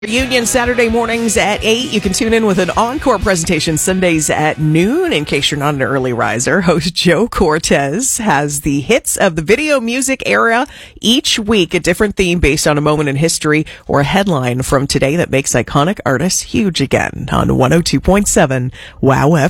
Reunion Saturday mornings at 8. You can tune in with an encore presentation Sundays at noon. In case you're not an early riser, host Joe Cortez has the hits of the video music era each week, a different theme based on a moment in history or a headline from today that makes iconic artists huge again on 102.7 WOW FM.